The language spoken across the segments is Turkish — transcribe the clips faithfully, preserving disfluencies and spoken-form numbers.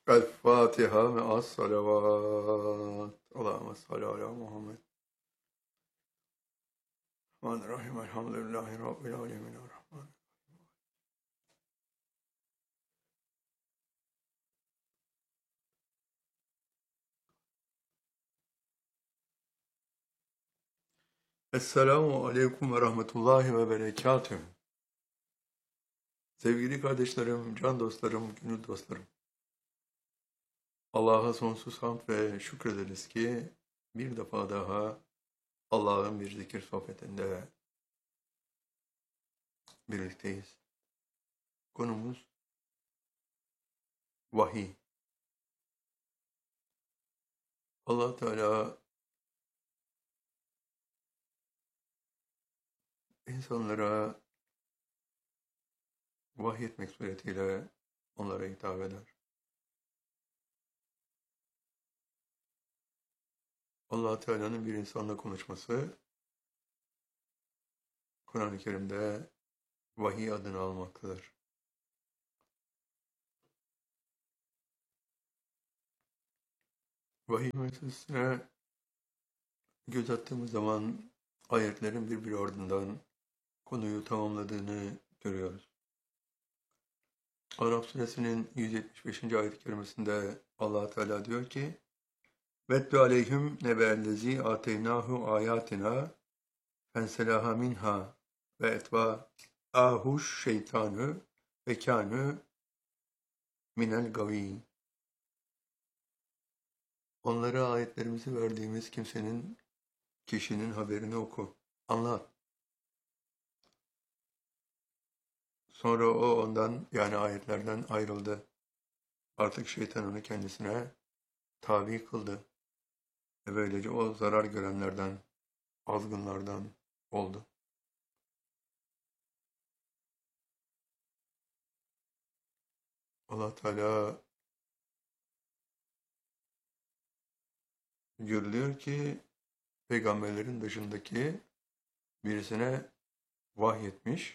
El Fatiha me'as salavat. Allahümme salli ala Muhammed. Rahmanirrahim. Elhamdülillahi Rabbil alemin. Rahman. Esselamu aleyküm ve rahmetullahi ve berekatühü. Sevgili kardeşlerim, can dostlarım, gönül dostlarım. Allah'a sonsuz hamd ve şükrederiz ki bir defa daha Allah'ın bir zikir sohbetinde birlikteyiz. Konumuz vahiy. Allah Teala insanlara vahyetmek suretiyle onlara hitap eder. Allah Teala'nın bir insanla konuşması Kur'an-ı Kerim'de vahiy adını almaktadır. Vahiy meselesine göz attığımız zaman ayetlerin birbiri ardından konuyu tamamladığını görüyoruz. Araf suresinin yüz yetmiş beşinci ayet-i kerimesinde Allah Teala diyor ki: "Vetlu aleyhim nebellezi ateynahu ayatina fenselaha minha ve etba ahuş şeytanü ve kânü minel gavi." Onlara ayetlerimizi verdiğimiz kimsenin, kişinin haberini oku, anlat. Sonra o ondan, yani ayetlerden ayrıldı. Artık şeytan onu kendisine tabi kıldı. Ve böylece o zarar görenlerden, azgınlardan oldu. Allah Teala görülüyor ki peygamberlerin dışındaki birisine vahyetmiş.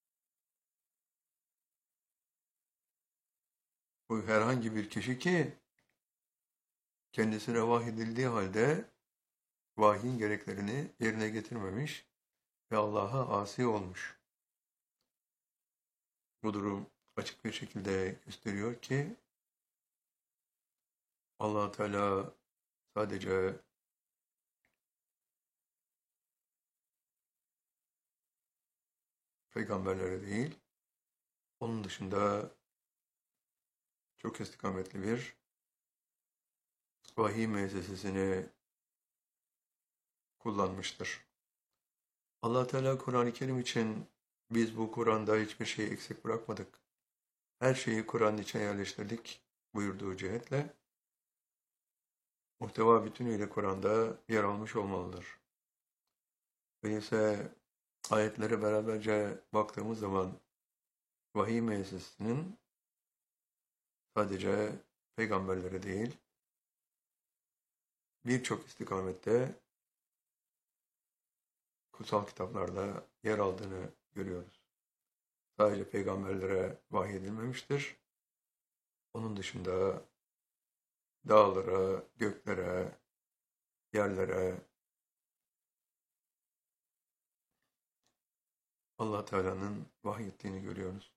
Bu herhangi bir kişi ki kendisine vahyedildiği halde vahyin gereklerini yerine getirmemiş ve Allah'a asi olmuş. Bu durum açık bir şekilde gösteriyor ki Allah Teala sadece peygamberlere değil, onun dışında çok istikametli bir vahiy müessesesini kullanmıştır. Allah Teala Kur'an-ı Kerim için biz bu Kur'an'da hiçbir şeyi eksik bırakmadık. Her şeyi Kur'an'ın içine yerleştirdik buyurduğu cihetle muhteva bütünüyle Kur'an'da yer almış olmalıdır. Öyleyse ayetlere beraberce baktığımız zaman vahiy müessesesinin sadece peygamberlere değil, birçok istikamette kutsal kitaplarda yer aldığını görüyoruz. Sadece peygamberlere vahyedilmemiştir. Onun dışında dağlara, göklere, yerlere Allah Teala'nın vahyettiğini görüyoruz.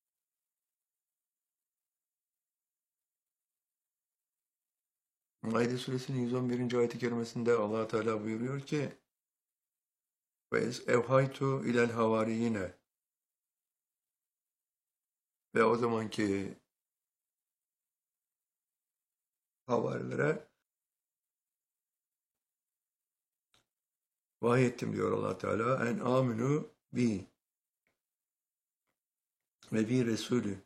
Maide suresinin yüz on birinci ayet-i kerimesinde Allah Teala buyuruyor ki: "Ve ez evhaytu ilel havariyine." Ve o zamanki havarilere vahyettim diyor Allah Teala. En aminu bi ve bi Resulü.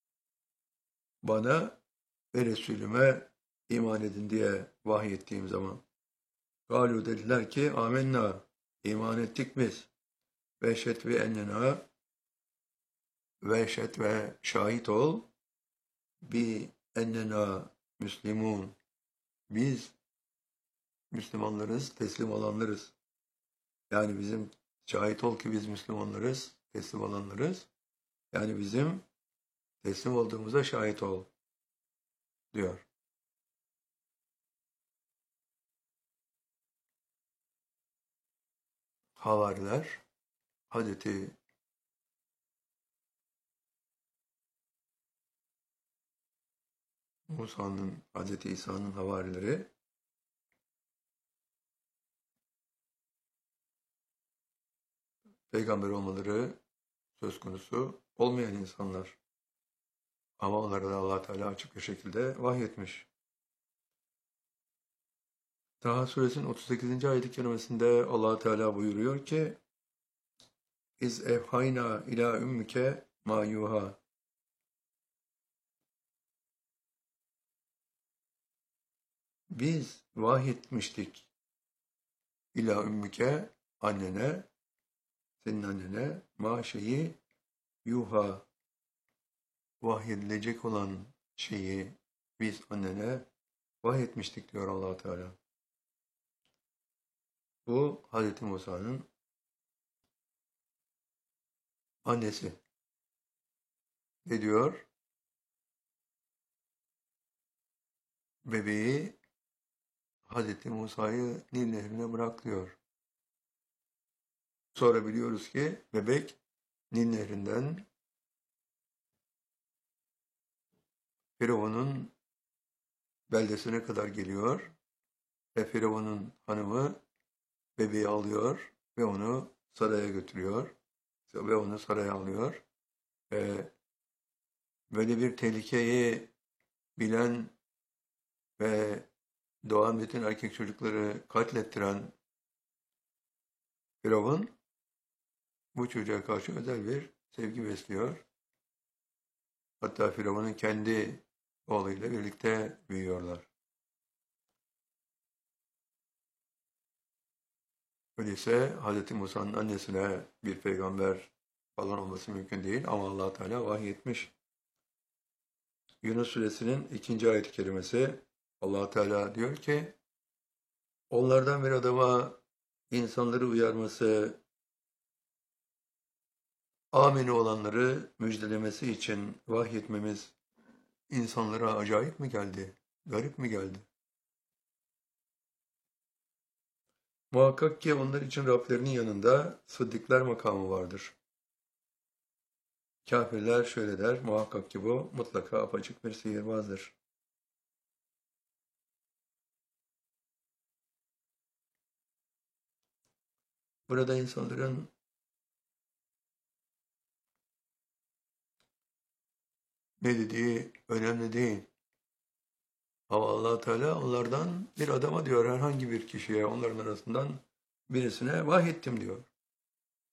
Bana ve Resulüme iman edin diye vahyettiğim zaman. Galu dediler ki amenna, iman ettik biz. Veşet ve ennena, veşet ve şahit ol. Bi ennena müslimun. Biz Müslümanlarız, teslim olanlarız. Yani bizim şahit ol ki biz Müslümanlarız, teslim olanlarız. Yani bizim teslim olduğumuza şahit ol. diyor. Havariler Hazreti Musa'nın, Hazreti İsa'nın havarileri peygamber olmaları söz konusu olmayan insanlar. Ama onlara da Allah Teala açık bir şekilde vahyetmiş. Taha suresinin otuz sekizinci ayet-i kerimesinde Allah Teala buyuruyor ki İz evhayna ila ümmüke ma yuha. Biz vahyetmiştik ila ümmüke, annene, senin annene ma şeyi yuha, vahyedilecek olan şeyi biz annene vahyetmiştik diyor Allah Teala. Bu Hz. Musa'nın annesi. Ne diyor? Bebeği Hz. Musa'yı Nil Nehri'ne bırak diyor. Sonra biliyoruz ki bebek Nil Nehri'nden Firavun'un beldesine kadar geliyor ve Firavun'un hanımı bebeği alıyor ve onu saraya götürüyor ve onu saraya alıyor. Ve böyle bir tehlikeyi bilen ve doğan bütün erkek çocukları katlettiren Firavun bu çocuğa karşı özel bir sevgi besliyor. Hatta Firavun'un kendi oğluyla birlikte büyüyorlar. Öyleyse Hz. Musa'nın annesine bir peygamber falan olması mümkün değil ama Allah Teala vahyetmiş. Yunus suresinin ikinci ayet-i kerimesi Allah Teala diyor ki onlardan bir adama insanları uyarması, amini olanları müjdelemesi için vahyetmemiz insanlara acayip mi geldi, garip mi geldi? Muhakkak ki onlar için Rablerinin yanında sıddıklar makamı vardır. Kafirler şöyle der, muhakkak ki bu mutlaka apaçık bir sihirbazdır. Burada insanların ne dediği önemli değil. Ama Allah Teala onlardan bir adama diyor, herhangi bir kişiye, onların arasından birisine vahyettim diyor.